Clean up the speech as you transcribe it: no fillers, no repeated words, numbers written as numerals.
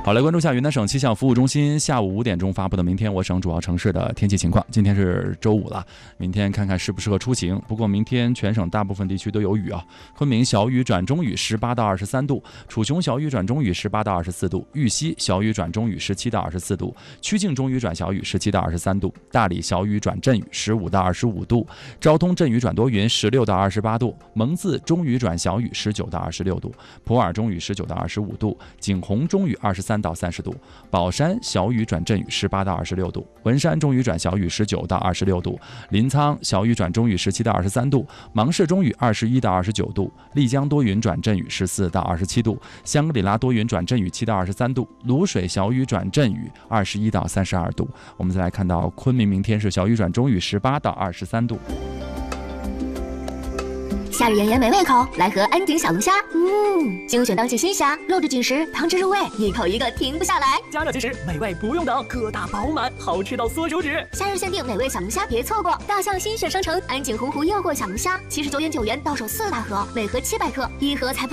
好，来关注下云南省气象服务中心下午5点钟发布的明天我省主要城市的天气情况。今天是周五了，明天看看适不适合出行。不过明天全省大部分地区都有雨啊。昆明小雨转中雨18到23度，楚雄小雨转中雨18到24度，玉溪小雨转中雨17到24度，曲靖中雨转小雨17到23度，大理小雨转阵雨15到25度，昭通阵雨转多云16到28度，蒙自中雨转小雨19到26度，普洱中雨19到25度，景洪中雨23到30度，宝山小雨转阵雨18到26度，文山中雨转小雨19到26度，临沧小雨转中雨17到23度，芒市中雨21到29度，丽江多云转阵雨14到27度，香格里拉多云转阵雨7到23度，卤水小雨转阵雨21到32度。我们再来看到昆明，明天是小雨转中雨18到23度。 夏日炎炎没胃口，来盒安鼎小龙虾。精选当季新虾，肉质紧实，汤汁入味，一口一个停不下来。 加热即食，美味不用等，个大饱满，好吃到缩手指。 夏日限定美味小龙虾，别错过！大象新选商城安井洪湖诱惑小龙虾，79.9元到手4大盒，每盒700克，一盒才